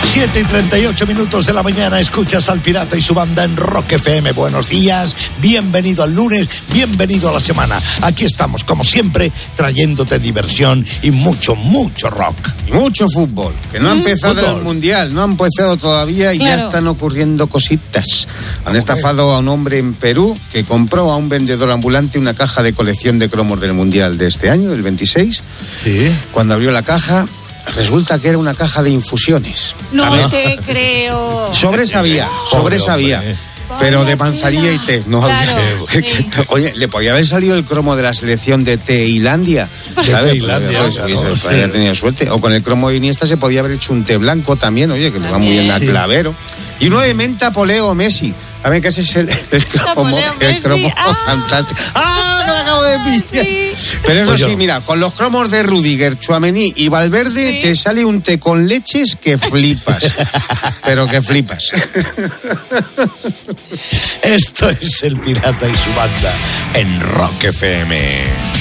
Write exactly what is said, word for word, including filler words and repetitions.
siete y treinta y ocho minutos de la mañana, escuchas al Pirata y su banda en Rock F M. Buenos días, bienvenido al lunes, bienvenido a la semana. Aquí estamos, como siempre, trayéndote diversión y mucho, mucho rock. Y mucho fútbol, que no ha empezado fútbol. el Mundial, no ha empezado todavía y Claro. ya están ocurriendo cositas. Han estafado a un hombre en Perú que compró a un vendedor ambulante una caja de colección de cromos del Mundial de este año, del veintiséis. Sí. Cuando abrió la caja, resulta que era una caja de infusiones. No ¿sabes? te creo. Sobres había, sobres Pobre había. hombre. Pero de manzanilla y té, no Claro, había. sí. Oye, le podía haber salido el cromo de la selección de Tailandia. De Tailandia, Pues, claro. pues, pues, había tenido suerte. O con el cromo de Iniesta se podía haber hecho un té blanco también, oye, que le va muy bien al Sí. clavero. Y uno de menta poleo Messi. A ver, que ese es el, el cromo, poleo el Messi. cromo ¡Ah! fantástico. ¡Ah, que lo acabo de pillar! Sí. Pero eso Pues sí, yo. mira, con los cromos de Rudiger, Tchouaméni y Valverde Sí. te sale un té con leches que flipas. Pero que flipas. Esto es el Pirata y su banda en Rock F M.